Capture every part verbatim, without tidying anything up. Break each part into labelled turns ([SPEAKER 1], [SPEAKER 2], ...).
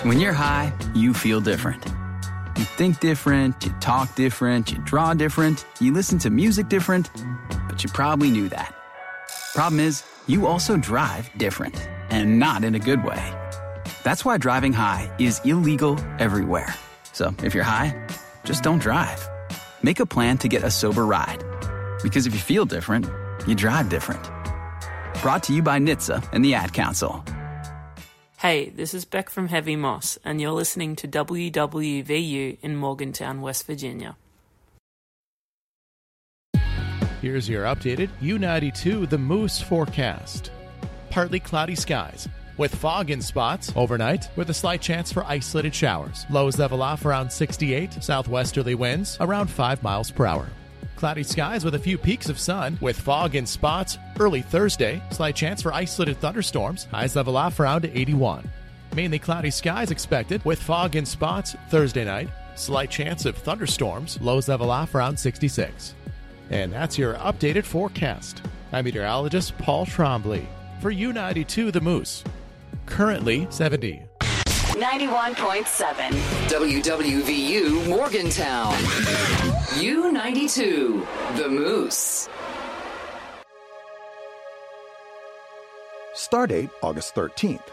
[SPEAKER 1] When you're high, you feel different. You think different, you talk different, you draw different, you listen to music different, but you probably knew that. Problem is, you also drive different, and not in a good way. That's why driving high is illegal everywhere. So if you're high, just don't drive. Make a plan to get a sober ride. Because if you feel different, you drive different. Brought to you by N H T S A and the Ad Council.
[SPEAKER 2] Hey, this is Beck from Heavy Moss, and you're listening to W W V U in Morgantown, West Virginia.
[SPEAKER 3] Here's your updated U ninety-two The Moose forecast. Partly cloudy skies, with fog in spots overnight, with a slight chance for isolated showers. Lows level off around sixty-eight, southwesterly winds around five miles per hour. Cloudy skies with a few peaks of sun, with fog in spots early Thursday. Slight chance for isolated thunderstorms. Highs level off around eighty-one. Mainly cloudy skies expected, with fog in spots Thursday night. Slight chance of thunderstorms. Lows level off around sixty-six. And that's your updated forecast. I'm meteorologist Paul Trombley for U ninety-two The Moose. Currently seventy.
[SPEAKER 4] ninety-one point seven
[SPEAKER 5] W W V U Morgantown. U ninety-two The Moose.
[SPEAKER 6] Stardate August thirteenth.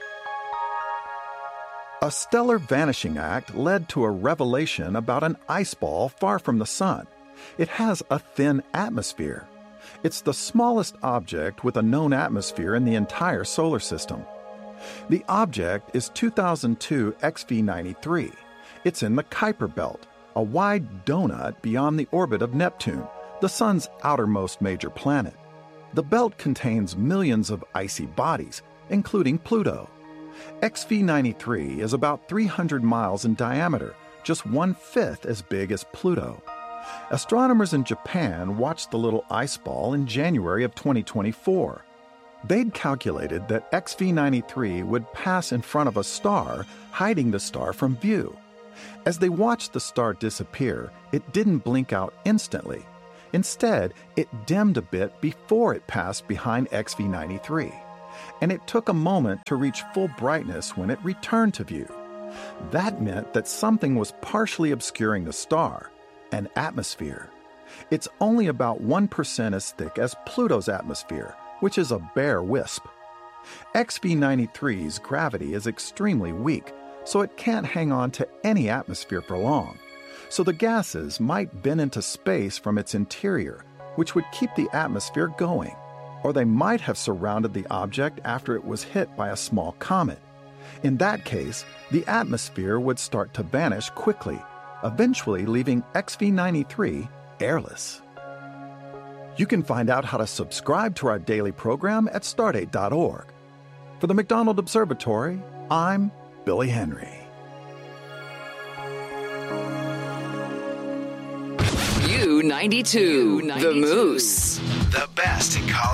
[SPEAKER 6] A stellar vanishing act led to a revelation about an ice ball far from the sun. It has a thin atmosphere. It's the smallest object with a known atmosphere in the entire solar system. The object is two thousand two X V ninety-three. It's in the Kuiper Belt, a wide donut beyond the orbit of Neptune, the Sun's outermost major planet. The belt contains millions of icy bodies, including Pluto. X V ninety-three is about three hundred miles in diameter, just one-fifth as big as Pluto. Astronomers in Japan watched the little ice ball in January of twenty twenty-four. They'd calculated that X V ninety-three would pass in front of a star, hiding the star from view. As they watched the star disappear, it didn't blink out instantly. Instead, it dimmed a bit before it passed behind X V ninety-three. And it took a moment to reach full brightness when it returned to view. That meant that something was partially obscuring the star, an atmosphere. It's only about one percent as thick as Pluto's atmosphere, which is a bare wisp. X V ninety-three's gravity is extremely weak, so it can't hang on to any atmosphere for long. So the gases might bend into space from its interior, which would keep the atmosphere going. Or they might have surrounded the object after it was hit by a small comet. In that case, the atmosphere would start to vanish quickly, eventually leaving X V ninety-three airless. You can find out how to subscribe to our daily program at stardate dot org. For the McDonald Observatory, I'm Billy Henry.
[SPEAKER 5] U ninety-two The Moose.
[SPEAKER 7] The best in college.